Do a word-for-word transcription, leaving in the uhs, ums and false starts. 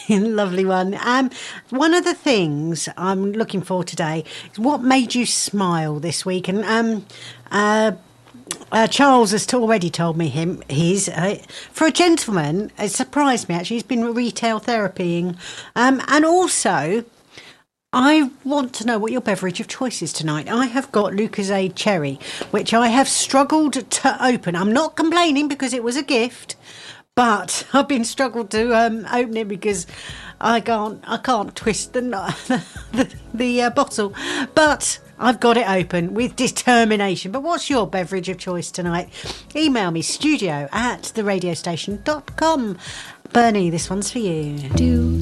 Lovely one. Um, one of the things I'm looking for today is what made you smile this week. And um, uh, uh, Charles has t- already told me him his. Uh, for a gentleman, it surprised me actually. He's been retail therapying, um, and also I want to know what your beverage of choice is tonight. I have got Lucozade Cherry, which I have struggled to open. I'm not complaining because it was a gift, but I've been struggled to um, open it because I can't I can't twist the the, the uh, bottle. But I've got it open with determination. But what's your beverage of choice tonight? Email me studio at the radio station dot com. Bernie, this one's for you. Do